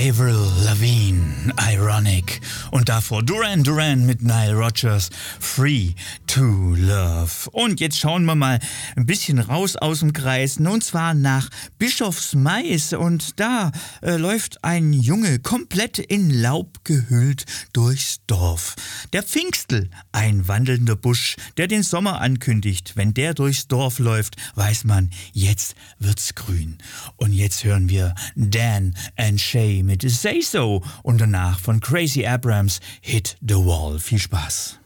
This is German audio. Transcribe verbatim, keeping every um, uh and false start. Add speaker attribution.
Speaker 1: Avril Lavigne, Ironic. Und davor Duran Duran mit Nile Rodgers, Free to Love. Und jetzt schauen wir mal ein bisschen raus aus dem Kreis, und zwar nach Bischofsmais. Und da äh, läuft ein Junge komplett in Laub gehüllt durchs Dorf. Der Pfingstl, ein wandelnder Busch, der den Sommer ankündigt. Wenn der durchs Dorf läuft, weiß man, jetzt wird's grün. Und jetzt hören wir Dan and Shay mit Say So und danach von Crazy Abrams Hit the Wall. Viel Spaß.